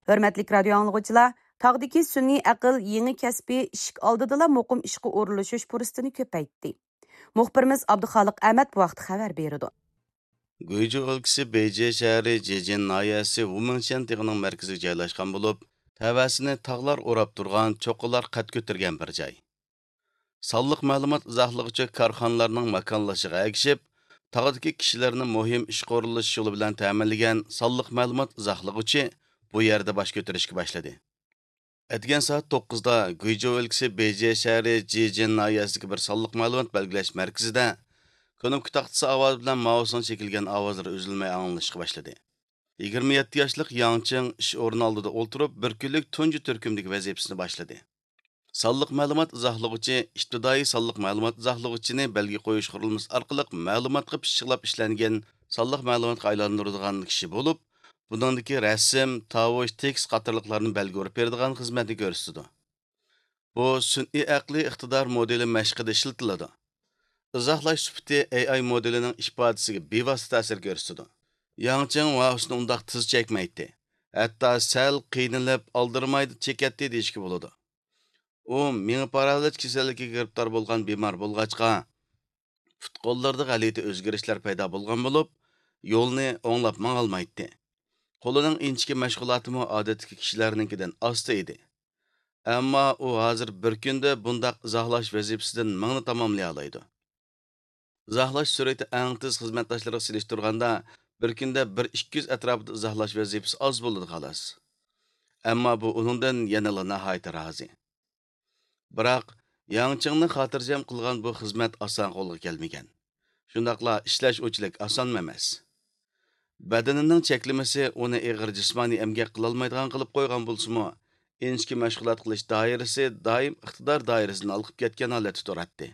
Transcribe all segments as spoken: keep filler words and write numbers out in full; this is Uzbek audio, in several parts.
Hörmətlik radio anlıqçılar, tağdaki sünni aql yeni kəsbi işik aldıdıla muqim işqi o'rlashish fursatini ko'paytdi. Muxbirimiz Abduxaliq Ahmad bu vaqt xabar berdi. Guizhou өлкىسى Beijing shahri Jejin nahiyasi Wumingshan tog'ining markaziga joylashgan bo'lib, tavasini tog'lar o'rab turgan cho'qqilar qad ko'targan bir joy. Sonliq ma'lumot izohlovchi korxonalarning makonlashiga agishib, tog'dagi kishilarni muhim ish qurilish yo'li bilan ta'minlagan sonliq ma'lumot izohlovchi bu yerda bosh ko'tarishga boshladi. Atgan soat to'qqizda Guizhou өлкىسى Beijing shahri Jejin nahiyasidagi bir sonliq ma'lumot belgilash markazida Konumki taxtisi ovoz bilan mausun çekilgan ovozlar üzülmey anılışqa başladı. yigirma yetti yoshlik Yangcheng ish o'rni oldida o'ltirib, bir kunlik tunji turkumdagi vazifasini boshladi. Sonliq ma'lumot izohlovchi ibtidoiy sonliq ma'lumot izohlovchini belgi qo'yish qurilmasi orqali ma'lumotga pishiqlab ishlangan sonliq ma'lumotga aylantiradigan kishi bo'lib, buningdagi rasm, tovush, tekst qatorliqlarni belgi urib beradigan xizmatni ko'rsatadi. Bu sun'iy aqliy iqtidor modeli mashqida ishlatiladi. Izohlash sufiti A I modelining ifodasiga bevosita ta'sir ko'rsatadi. Yangcheng vahusni undaq tiz chekmaydi. Hatto sal qiynalib oldirmaydi chekatdi deyishga bo'ladi. U meni paraliz kasalligiga giribtor bo'lgan bemor bo'lg'achqa, put-qo'llarda g'alati o'zgarishlar paydo bo'lgan bo'lib, yo'lni o'nglab mangolmaydi. Qo'lining inchki mashg'ulotimi odatdagi kishilarninkidan osta edi. Ammo u hozir bir kunda bundaq izohlash vazifasidan mingni tamomlay oladi. Izohlash surati eng tez xizmatdoshlariga selishtirganda bir kunda bir ikki yuz atrofida izohlash vazifasi oz bo'ladi xolos. Ammo bu uningdan yanada nihoyat rozi. Biroq Yangchengni xotirjam qilgan bu xizmat oson qo'lga kelmagan. Shundaqla ishlash o'chilik oson emas. Badanining cheklimasi uni ig'ir jismoniy emgak qila olmaydigan qilib qo'ygan bo'lsa-mu, inchki mashg'ulot qilish doirasi doim iqtidor doirasini olib ketgan holatda turadi.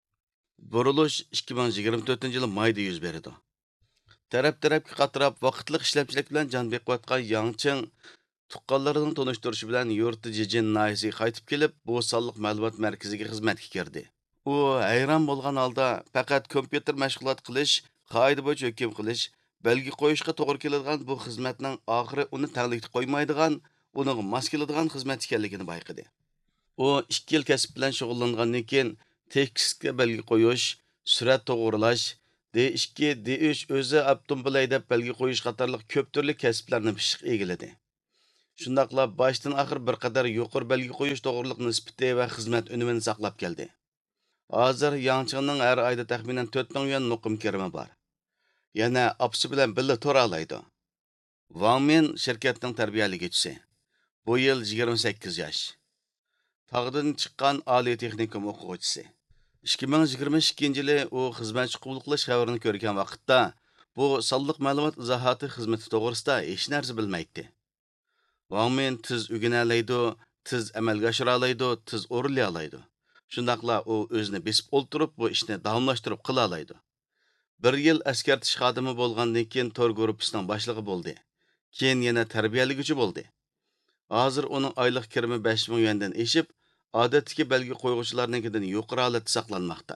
Buruluş ikki ming yigirma to'rtinchi yil mayda yuz berdi. Taraf-tarafga qatirab vaqtliq ishlamchilik bilan jon beqiyotgan Yangcheng tuqqanlarining tonishtirishi bilan yurti Jejin nahiyasiga qaytib kelib, bu sonliq ma'lumot markaziga xizmatga kirdi. U hayron bo'lgan holda faqat kompyuter mashg'ulot qilish, qoida bo'yicha hukm qilish, belgi qo'yishga to'g'ri keladigan bu xizmatning oxiri uni tanlikda qo'ymaydigan, uni mos keladigan xizmat ekanligini bayqadi. U ikki yil kasb bilan shug'ullangandan keyin tekstga belgi qo'yish, surat to'g'rilash, D ikki, D uch o'zi avtomobil deb belgi qo'yish qatorliq ko'p turli kasblarni pishiq egiladi. Shundaqla boshdan oxir bir qadar yuqori belgi qo'yish to'g'riliq nisbati va xizmat unumini saqlab keldi. Hozir Yangchengning har oyda taxminan to'rt ming yuan muqim kirimi bor. Yana opsi bilan birga tora oladi. Wang Min shirkatning tarbiyaliguvchisi. Bu yil yigirma sakkiz yosh. Tog'dan chiqqan oliy texnikum o'quvchisi. ikki ming yigirma ikkinchi yili u xizmatchi qabul qilish xabarini ko'rgan vaqtda bu sonliq ma'lumot izohoti xizmati to'g'risida hech narsa bilmaydi. Wang Min tiz o'rganalaydi, tiz amalga oshira oladi, tiz o'rinlay oladi. Shundaqla u o'zini besib o'ltirib bu ishni davomlashtirib qila oladi. Bir yil askartish xodimi bo'lgandan keyin tor guruhining boshlig'i bo'ldi. Keyin yana tarbiyaliguvchi bo'ldi. Hozir uning oylik kirimi besh ming yuandan eshib, odatdagi belgi qo'yuvchilarninkidan yuqori holatda saqlanmoqda.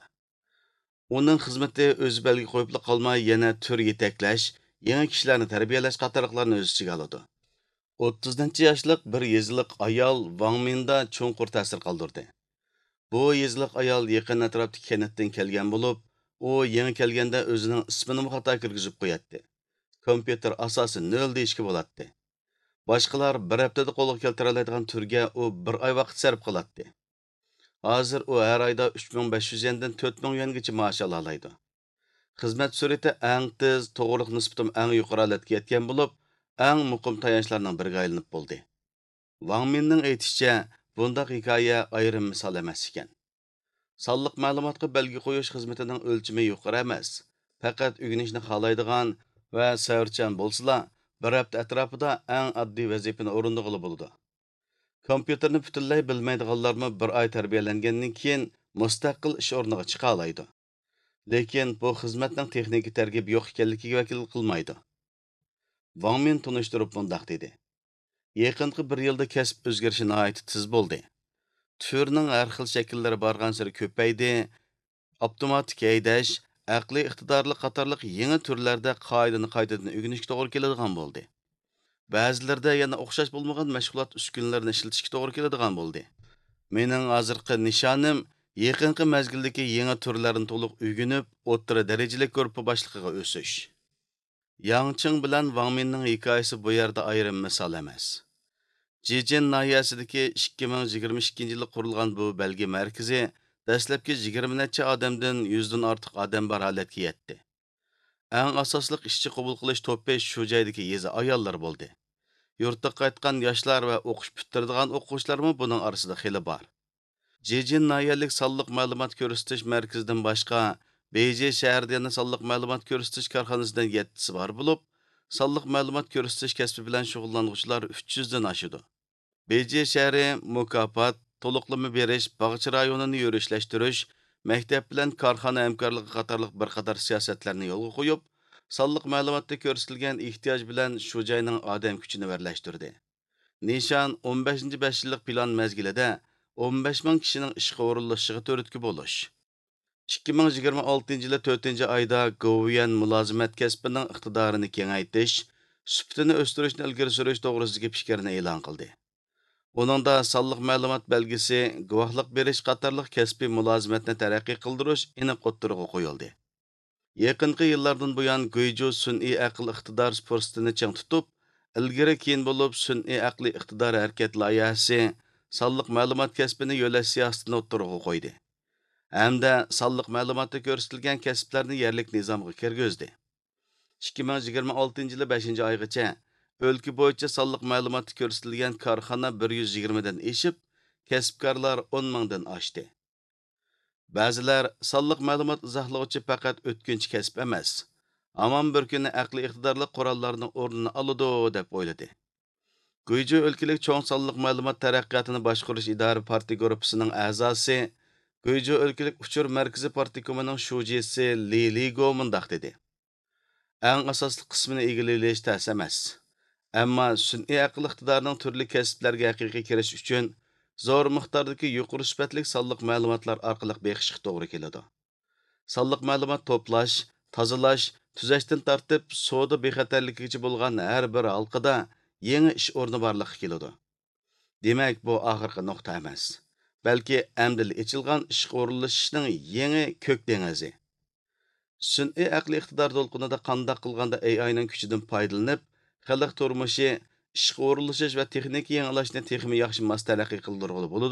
Uning xizmati o'z belgi qo'yib qolmay, yana tur yetaklash, yangi kishilarni tarbiyalash qatorliqlarni o'z ichiga oladi. o'ttizinchi yoshlik bir yezliq ayol Wang Minda cho'nqur ta'sir qoldirdi. Bu yezliq ayol yaqin atrofdagi kanatdan kelgan bo'lib, u yangi kelganda o'zining ismini xato kirgizib qo'yatdi. Kompyuter asosi nol deyishga bo'ladi. Boshqalar bir haftada qo'lga keltira oladigan turga u bir oy vaqt sarf qiladi. Hozir u har oyda uch ming besh yuz yuandan to'rt ming yuangacha maosh ola oladi. Xizmat surati eng tez, to'g'rilik nisbati eng yuqori holatga yetgan bo'lib, eng muqim tayanchlarning biriga aylanib bo'ldi. Wang Minning aytishicha, bundaq hikoya ayrim misol emas ekan. Sonliq ma'lumotga belgi qo'yish xizmatining o'lchami yuqori emas. Faqat o'rganishni xohlaydigan va savrchan bo'lsa, bir hafta atrofida eng oddiy vazifani o'rindig'ili bo'ldi. Kompyuterni butunlay bilmaydiganlarmi bir oy tarbiyalangandan keyin mustaqil ish o'rniga chiqa oladi. Lekin bu xizmatning texnik tarkib yo'q ekanligiga vakillik qilmaydi. Wang Min tunishtirib bundaq dedi. Yaqinqi bir yilda kasb o'zgarishi nihoyat tez bo'ldi. Turning har xil shakllari borgan sari ko'paydi. Avtomatik haydash, aqliy iqtidorli qatorliq yangi turlarda qoidani qaytadan o'rganishga to'g'ri keladigan bo'ldi. Ba'zilarda yana o'xshash bo'lmagan mashg'ulot uskunalarni ishlatishga to'g'ri keladigan bo'ldi. Mening hozirgi nishonim yaqinqi mazgildagi yangi turlarni to'liq o'rganib, o'rta darajali guruh boshlig'iga o'sish. Yang Ching bilan Wang Minning hikoyasi bu yerda ayrim misol emas. Jejin nahiyasidagi ikki ming yigirma ikkinchi yili qurilgan bu belgi markazi dastlabki yigirma necha odamdan yuzdan ortiq odam bor holatga yetdi. Eng asosli ishchi qabul qilish to'pi shu joydagi yezi ayollar bo'ldi. Yurtga qaytgan yoshlar va o'qish bitiradigan o'quvchilarmi buning orasida xili bor. Jejin nahiyalik sonliq ma'lumot ko'rsatish markazidan boshqa Beji shahrida yana sonliq ma'lumot ko'rsatish korxonasidan yettisi bor bo'lib, sonliq ma'lumot ko'rsatish kasbi bilan shug'ullanuvchilar uch yuz dan oshadi. Beji shahri mukofot, to'liqlama berish, bog'cha rayonini yurishlashtirish, maktab bilan korxona hamkorligi qatorliq bir qator siyosatlarni yo'lga qo'yib, sonliq ma'lumotda ko'rsatilgan ehtiyoj bilan shu joyning odam kuchini birlashtirdi. Nishon o'n beshinchi besh yillik plan mezgilida o'n besh ming kishining ishga o'rinlashishiga turtki bo'lish. ikki ming yigirma oltinchi yili to'rtinchi oyda Govian mulozimat kasbining iqtidorini kengaytirish, sifatini o'stirishni ilgari surish to'g'risidagi fikrni e'lon qildi. Uningda sonliq ma'lumot belgisi, guvohlik berish qatorliq kasbiy mulozimatni taraqqiy qildirish aniq o'ttirg'a qo'yildi. Yaqinqi yillardan buyon Guijo sun'iy aql iqtidor fursatini chang tutib, ilgari keyin bo'lib sun'iy aqli iqtidor harakat loyihasi sonliq ma'lumot kasbini yo'lash siyosatini o'ttirg'a qo'ydi. Hamda sonliq ma'lumotda ko'rsatilgan kasblarni yerlik nizomga kirgizdi. ikki ming yigirma oltinchi yili beshinchi oygacha o'lka bo'yicha sonliq ma'lumotda ko'rsatilgan korxona bir yuz yigirma dan eshib, kasbkorlar o'n mingdan oshdi. Ba'zilar sonliq ma'lumot izohlovchi faqat o'tkinchi kasb emas, amon bir kuni aqli iqtidorli qurollarning o'rnini oladi deb o'yladi. Guijo o'lkalik cho'ng sonliq ma'lumot taraqqiyotini boshqarish idora partiya guruhining a'zosi, Guijo o'lkalik uchur markazi partikumining shujisi Li Ligo mundaq dedi. Eng asosli qismini egallash tas emas. Ammo sun'iy aql iqtidorining turli kasblarga haqiqiy kirish uchun zo'r miqdordagi yuqori sifatli sonliq ma'lumotlar orqali beqishga to'g'ri keladi. Sonliq ma'lumot to'plash, tozalash, tuzashdan tortib savdo bexatarligigacha bo'lgan har bir halqada yangi ish o'rni borligi keladi. Demak, bu oxirgi nuqta emas, balki amdil ochilgan ish o'rinlashishning yangi ko'k dengizi. Sun'iy aqli iqtidor to'lqinida qanday qilganda A I ning kuchidan foydalanib, xalq turmushi, ishga o'rinlashish va texnik yangilashni texmi yaxshi mas taraqqiy qildirg'ili bo'ladi